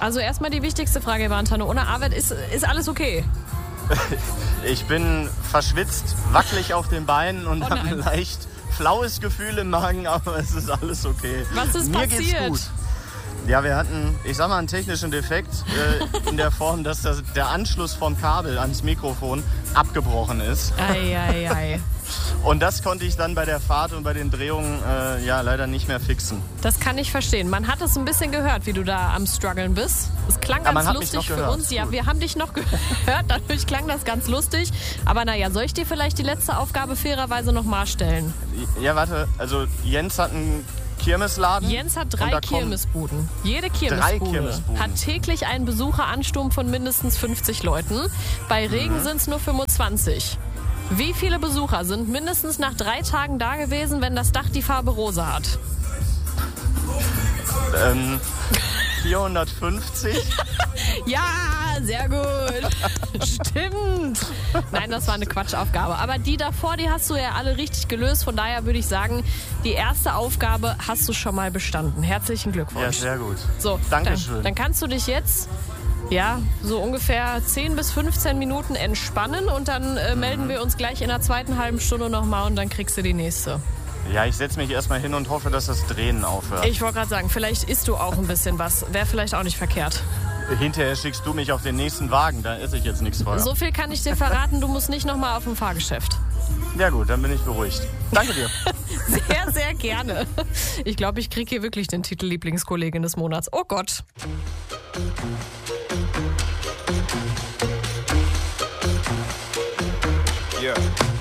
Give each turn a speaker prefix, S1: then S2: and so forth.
S1: Also erstmal die wichtigste Frage, Valentano. Ohne Arbeit ist alles okay?
S2: Ich bin verschwitzt, wackelig auf den Beinen und habe ein leicht flaues Gefühl im Magen, aber es ist alles okay.
S1: Was ist
S2: Mir
S1: passiert?
S2: geht's gut. Ja, wir hatten, ich sag mal, einen technischen Defekt in der Form, dass der Anschluss vom Kabel ans Mikrofon abgebrochen ist.
S1: Ei.
S2: Und das konnte ich dann bei der Fahrt und bei den Drehungen leider nicht mehr fixen.
S1: Das kann ich verstehen. Man hat es ein bisschen gehört, wie du da am struggeln bist. Es klang ganz lustig für uns. Ja, wir haben dich noch gehört, dadurch klang das ganz lustig. Aber naja, soll ich dir vielleicht die letzte Aufgabe fairerweise nochmal stellen?
S2: Ja, warte, also Jens hat einen Kirmesladen.
S1: Jens hat 3 Kirmesbuden. Jede Kirmesbude hat täglich einen Besucheransturm von mindestens 50 Leuten. Bei Regen sind es nur 25. Wie viele Besucher sind mindestens nach 3 Tagen da gewesen, wenn das Dach die Farbe rosa hat?
S2: 450.
S1: Ja, sehr gut. Stimmt. Nein, das war eine Quatschaufgabe. Aber die davor, die hast du ja alle richtig gelöst. Von daher würde ich sagen, die erste Aufgabe hast du schon mal bestanden. Herzlichen Glückwunsch.
S2: Ja, sehr gut.
S1: So,
S2: Dankeschön.
S1: Dann kannst du dich jetzt so ungefähr 10 bis 15 Minuten entspannen und dann melden wir uns gleich in der zweiten halben Stunde nochmal und dann kriegst du die nächste.
S2: Ja, ich setze mich erstmal hin und hoffe, dass das Drehen aufhört.
S1: Ich wollte gerade sagen, vielleicht isst du auch ein bisschen was. Wäre vielleicht auch nicht verkehrt.
S2: Hinterher schickst du mich auf den nächsten Wagen, da esse ich jetzt nichts vorher.
S1: So viel kann ich dir verraten, du musst nicht nochmal auf dem Fahrgeschäft.
S2: Ja gut, dann bin ich beruhigt. Danke dir.
S1: Sehr, sehr gerne. Ich glaube, ich kriege hier wirklich den Titel Lieblingskollegin des Monats. Oh Gott.
S3: Yeah.